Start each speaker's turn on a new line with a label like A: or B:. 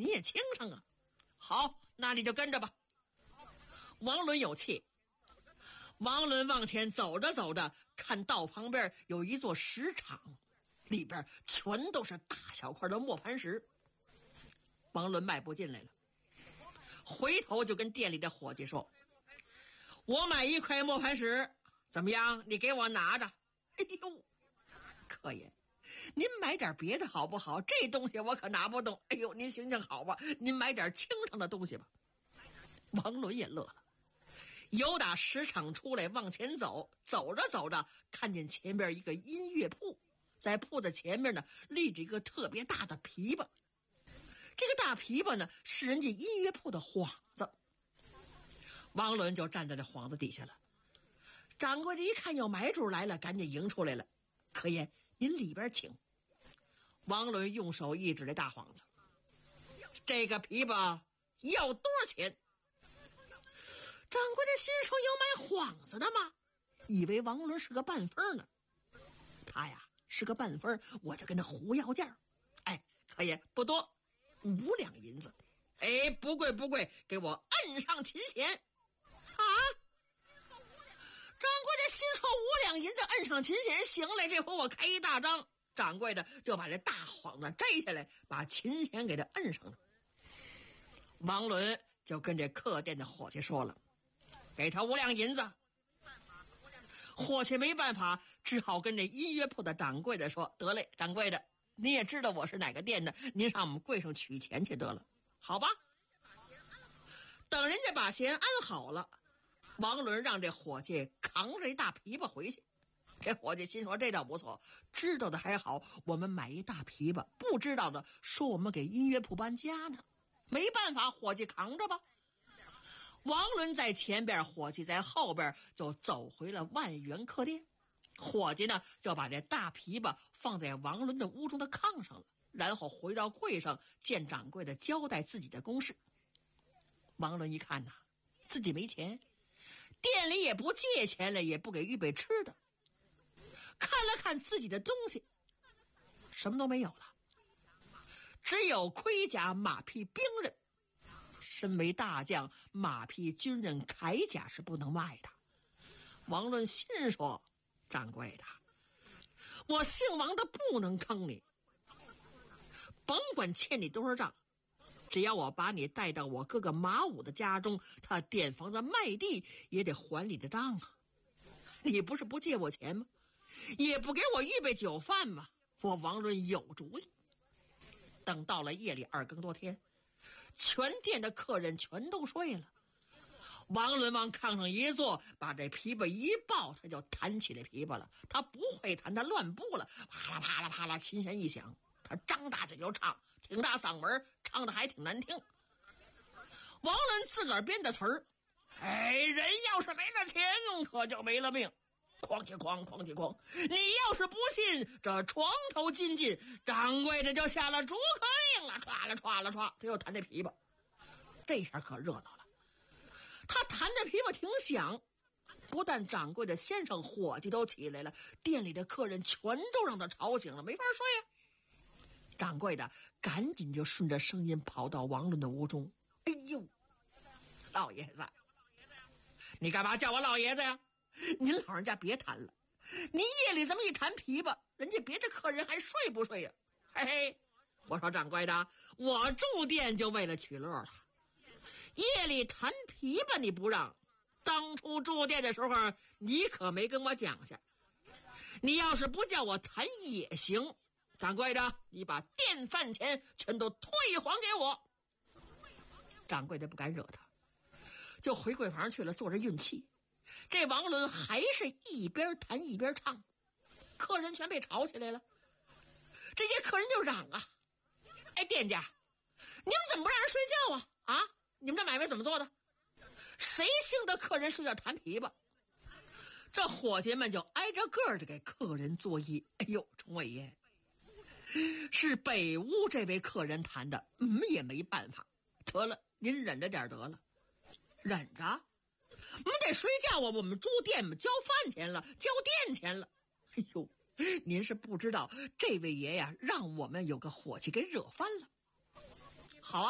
A: 你也轻省啊。好，那你就跟着吧。王伦有气。王伦往前走着走着，看道旁边有一座石场，里边全都是大小块的磨盘石。王伦迈步进来了，回头就跟店里的伙计说：我买1块磨盘石，怎么样？你给我拿着。哎呦，客爷，您买点别的好不好？这东西我可拿不动。哎呦，您行行好吧，您买点轻省的东西吧。王伦也乐了，由打石场出来往前走，走着走着，看见前边一个音乐铺，在铺子前面呢立着一个特别大的琵琶。这个大琵琶呢是人家音乐铺的幌子。王伦就站在这幌子底下了。掌柜的一看有买主来了，赶紧迎出来了。客爷，您里边请。王伦用手一指这大幌子，这个琵琶要多少钱？掌柜的心说，有买幌子的吗？以为王伦是个半分呢。他呀是个半分，我就跟他胡要价。哎，客爷，不多，5两银子。哎，不贵不贵，给我摁上琴弦。啊！掌柜的心说5两银子摁上琴弦，行嘞，这回我开一大张。掌柜的就把这大幌子摘下来，把琴弦给他摁上了。王伦就跟这客店的伙计说了，给他5两银子。伙计没办法，只好跟这音乐铺的掌柜的说，得嘞，掌柜的，您也知道我是哪个店的，您上我们柜上取钱去得了。好吧。等人家把弦安好了，王伦让这伙计扛着一大琵琶回去。这伙计心说，这倒不错，知道的还好，我们买一大琵琶，不知道的说我们给音乐铺搬家呢。没办法，伙计扛着吧。王伦在前边，伙计在后边，就走回了万元客店。伙计呢就把这大琵琶放在王伦的屋中的炕上了，然后回到柜上见掌柜的交代自己的公事。王伦一看呐，自己没钱，店里也不借钱了，也不给预备吃的，看了看自己的东西，什么都没有了，只有盔甲、马匹、兵刃。身为大将，马匹、军刃、铠甲是不能卖的。王伦心说，掌柜的，我姓王的不能坑你，甭管欠你多少账，只要我把你带到我哥哥马武的家中，他垫房子卖地也得还你的账啊。你不是不借我钱吗？也不给我预备酒饭吗？我王伦有主意。等到了夜里2更多天，全店的客人全都睡了，王伦往炕上一坐，把这琵琶一抱，他就弹起来琵琶了。他不会弹，他乱步了，啪啦啪啦啪啦，琴弦一响，他张大嘴就唱，挺大嗓门，唱的还挺难听。王伦自个儿编的词儿，哎，人要是没了钱，可就没了命。哐起哐，哐起哐，你要是不信，这床头金进，掌柜的就下了逐客令了，歘了歘了歘，他又弹这琵琶。这下可热闹了，他弹的琵琶挺响，不但掌柜的先生伙计都起来了，店里的客人全都让他吵醒了，没法睡啊。掌柜的赶紧就顺着声音跑到王伦的屋中。哎呦，老爷子，你干嘛叫我老爷子呀？您老人家别弹了，你夜里这么一弹琵琶，人家别的客人还睡不睡呀？嘿嘿，我说掌柜的，我住店就为了取乐了，夜里弹琵琶你不让，当初住店的时候你可没跟我讲下，你要是不叫我弹也行，掌柜的，你把店饭钱全都退还给我。掌柜的不敢惹他，就回柜房去了，坐着运气。这王伦还是一边弹一边唱，客人全被吵起来了。这些客人就嚷啊，哎，店家，你们怎么不让人睡觉啊？啊，你们这买卖怎么做的？谁兴的客人睡觉弹琵琶？这伙计们就挨着个的给客人作揖。哎呦，崇伟爷，是北屋这位客人弹的，也没办法，得了，您忍着点得了，忍着。我们得睡觉啊，我们住店嘛，交饭钱了，交店钱了。哎呦，您是不知道，这位爷呀，让我们有个伙计给惹翻了。